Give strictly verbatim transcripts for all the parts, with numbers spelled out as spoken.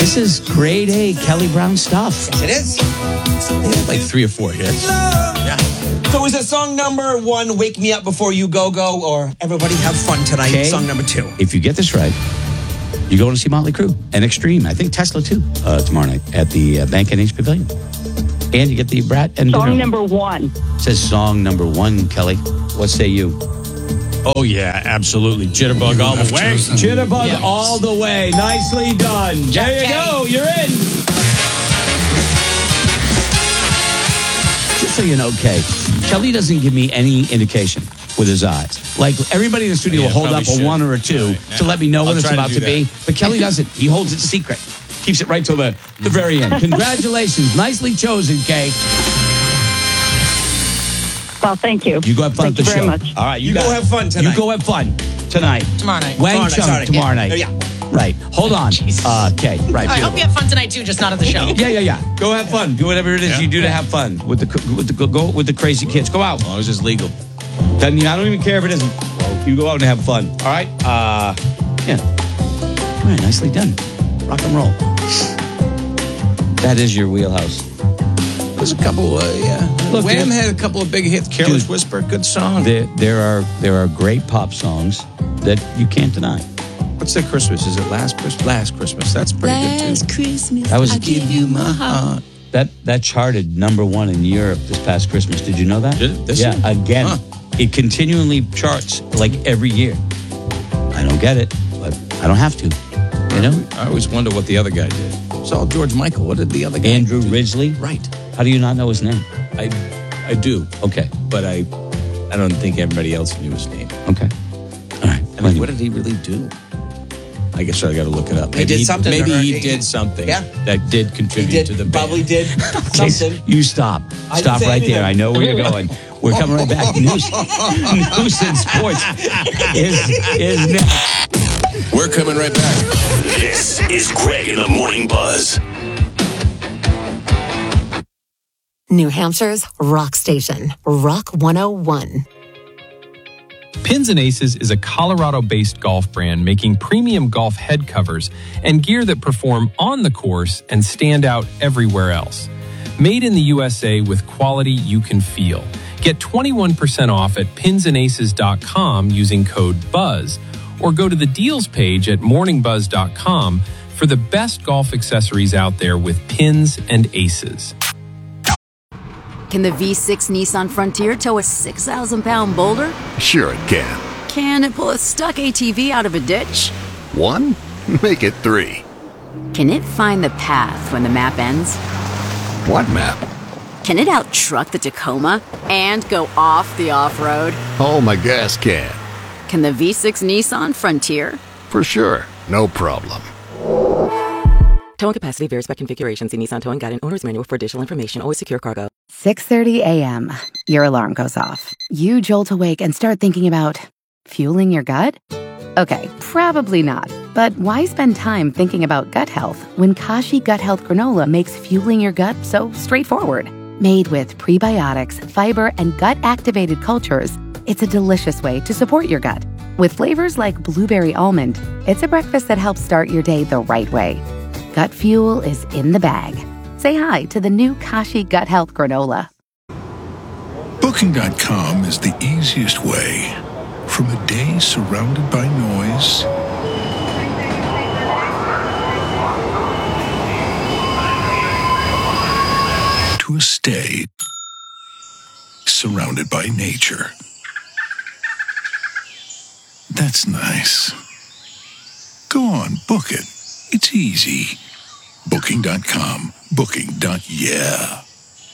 This is grade A Kelly Brown stuff. It is. They had like three or four hits. Yeah. So is it song number one, Wake Me Up Before You Go Go, or Everybody Have Fun Tonight, Okay. song number two? If you get this right, you're going to see Motley Crue and Extreme. I think Tesla too, uh, tomorrow night at the uh, Bank and H Pavilion. And you get the Brat and Song dinner. number one. It says song number one, Kelly. What say you? Oh, yeah, absolutely. Jitterbug all the way. Jitterbug Yeah. all the way. Nicely done. There you go. You're in. Just so you know, Kay, Kelly doesn't give me any indication with his eyes. Like, everybody in the studio Yeah, will hold up probably a should. one or a two Right, to yeah. let me know what I'll it's try to about do to, be. that. But Kelly doesn't. He holds it secret. Keeps it right till the, the very end. Congratulations. Nicely chosen, Kay. Well, thank you. You go have fun Thank at the you very show. much. All right, you, You got go it. have fun tonight. You go have fun tonight. Tomorrow night. Wang Tomorrow night, Chung sorry. tomorrow Yeah. night. Yeah. Right. Hold on. Uh, okay. Right. I hope you have fun tonight too, just not at the show. Yeah, yeah, yeah. Go have fun. Do whatever it is Yeah. you do to have fun with the with the go, go with the crazy kids. Go out. As long as it's legal. Doesn't mean I don't even care if it isn't. You go out and have fun. All right. Uh, yeah. All right. Nicely done. Rock and roll. That is your wheelhouse. There's a couple, uh, yeah. Look, Wham dude. had a couple of big hits. Careless Dude. Whisper, good song. There, there are there are great pop songs that you can't deny. What's the Christmas? Is it Last Christmas? Last Christmas. That's pretty good too. Christmas, That was I give you my heart. That that charted number one in Europe this past Christmas. Did you know that? Did it? This yeah, year? again. Huh. It continually charts like every year. I don't get it, but I don't have to. You know? I always wonder what the other guy did. It's all George Michael. What did the other guy Andrew do? Ridgely? Right. How do you not know his name? I I do, Okay. but I I don't think everybody else knew his name. Okay. All right. I mean, what did he really do? I guess I got to look it up. He did something Maybe to her. he He- did something Yeah. that did He contribute did, to the band. probably did Okay, something. you stop. I didn't Stop say right there. anything. I know where you're going. We're coming right back. News, news and sports is, is next. We're coming right back. This is Greg in the Morning Buzz. New Hampshire's rock station, Rock one oh one. Pins and Aces is a Colorado-based golf brand making premium golf head covers and gear that perform on the course and stand out everywhere else. Made in the U S A with quality you can feel. Get twenty-one percent off at pins and aces dot com using code BUZZ, or go to the deals page at morning buzz dot com for the best golf accessories out there with Pins and Aces. Can the V six Nissan Frontier tow a six thousand pound boulder? Sure it can. Can it pull a stuck A T V out of a ditch? One? Make it three. Can it find the path when the map ends? What map? Can it out-truck the Tacoma and go off the off-road? Oh, my gas can. Can the V six Nissan Frontier? For sure. No problem. Towing capacity varies by configuration. See Nissan Towing Guide and Owner's Manual for additional information. Always secure cargo. six thirty a.m. Your alarm goes off. You jolt awake and start thinking about fueling your gut? Okay, probably not. But why spend time thinking about gut health when Kashi Gut Health Granola makes fueling your gut so straightforward? Made with prebiotics, fiber, and gut-activated cultures, it's a delicious way to support your gut. With flavors like blueberry almond, it's a breakfast that helps start your day the right way. Gut fuel is in the bag. Say hi to the new Kashi Gut Health Granola. Booking dot com is the easiest way. From a day surrounded by noise to a stay surrounded by nature. That's nice. Go on, book it. It's easy. Booking dot com. Booking. Yeah.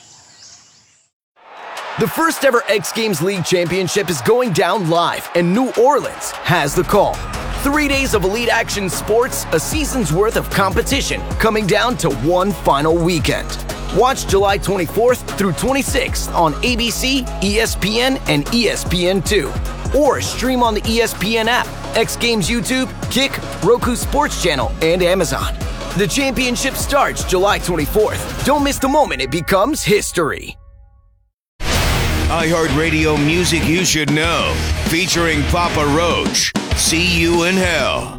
The first ever X Games League Championship is going down live, and New Orleans has the call. Three days of elite action sports, a season's worth of competition, coming down to one final weekend. Watch July twenty-fourth through twenty-sixth on A B C, E S P N, and E S P N two. Or stream on the E S P N app, X Games YouTube, Kick, Roku Sports Channel, and Amazon. The championship starts July twenty-fourth. Don't miss the moment it becomes history. iHeartRadio music you should know, featuring Papa Roach. See You in Hell.